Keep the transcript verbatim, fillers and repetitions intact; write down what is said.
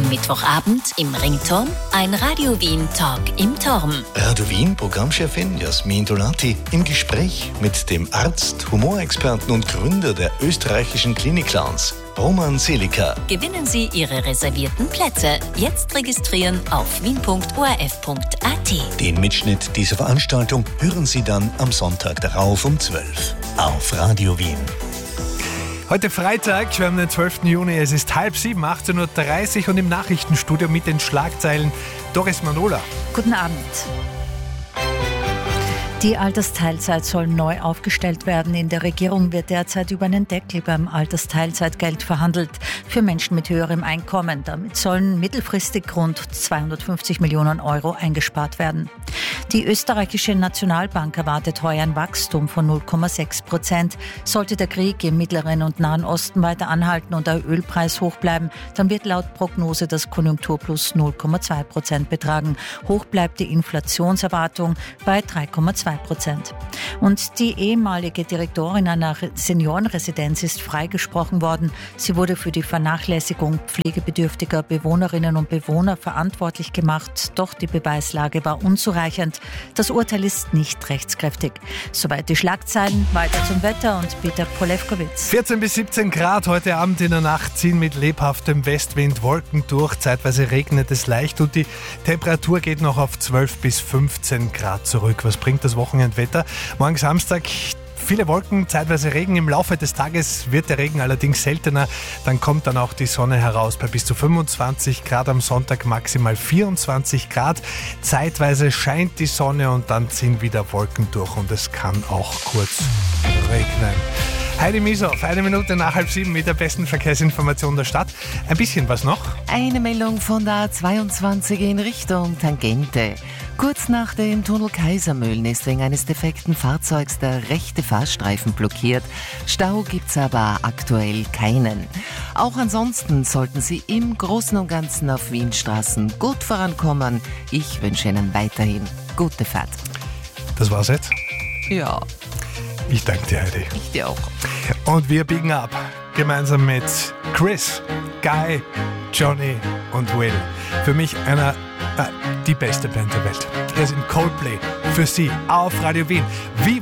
Am Mittwochabend im Ringturm ein Radio Wien Talk im Turm. Radio Wien Programmchefin Jasmin Dolati im Gespräch mit dem Arzt, Humorexperten und Gründer der österreichischen Klinik-Clowns, Roman Selika. Gewinnen Sie Ihre reservierten Plätze. Jetzt registrieren auf wien punkt o r f punkt a t. Den Mitschnitt dieser Veranstaltung hören Sie dann am Sonntag darauf um zwölf auf Radio Wien. Heute Freitag, wir haben den zwölften Juni, es ist halb sieben, achtzehn Uhr dreißig und im Nachrichtenstudio mit den Schlagzeilen Doris Manola. Guten Abend. Die Altersteilzeit soll neu aufgestellt werden. In der Regierung wird derzeit über einen Deckel beim Altersteilzeitgeld verhandelt für Menschen mit höherem Einkommen. Damit sollen mittelfristig rund zweihundertfünfzig Millionen Euro eingespart werden. Die österreichische Nationalbank erwartet heuer ein Wachstum von null Komma sechs Prozent. Sollte der Krieg im Mittleren und Nahen Osten weiter anhalten und der Ölpreis hoch bleiben, dann wird laut Prognose das Konjunkturplus null Komma zwei Prozent betragen. Hoch bleibt die Inflationserwartung bei drei Komma zwei Prozent. Und die ehemalige Direktorin einer Seniorenresidenz ist freigesprochen worden. Sie wurde für die Vernachlässigung pflegebedürftiger Bewohnerinnen und Bewohner verantwortlich gemacht. Doch die Beweislage war unzureichend. Das Urteil ist nicht rechtskräftig. Soweit die Schlagzeilen. Weiter zum Wetter und Peter Polewkowitz. vierzehn bis siebzehn Grad heute Abend, in der Nacht ziehen mit lebhaftem Westwind Wolken durch. Zeitweise regnet es leicht und die Temperatur geht noch auf zwölf bis fünfzehn Grad zurück. Was bringt das Wochenendwetter? Morgen Samstag viele Wolken, zeitweise Regen. Im Laufe des Tages wird der Regen allerdings seltener. Dann kommt dann auch die Sonne heraus bei bis zu fünfundzwanzig Grad. Am Sonntag maximal vierundzwanzig Grad. Zeitweise scheint die Sonne und dann ziehen wieder Wolken durch und es kann auch kurz regnen. Heidi Mieshoff, eine Minute nach halb sieben mit der besten Verkehrsinformation der Stadt. Ein bisschen was noch? Eine Meldung von der A zweiundzwanzig in Richtung Tangente. Kurz nach dem Tunnel Kaisermühlen ist wegen eines defekten Fahrzeugs der rechte Fahrstreifen blockiert. Stau gibt's aber aktuell keinen. Auch ansonsten sollten Sie im Großen und Ganzen auf Wienstraßen gut vorankommen. Ich wünsche Ihnen weiterhin gute Fahrt. Das war's jetzt? Ja. Ich danke dir, Heidi. Ich dir auch. Und wir biegen ab, gemeinsam mit Chris, Guy, Johnny und Will. Für mich einer, äh, die beste Band der Welt. Wir sind Coldplay für Sie auf Radio Wien. Wie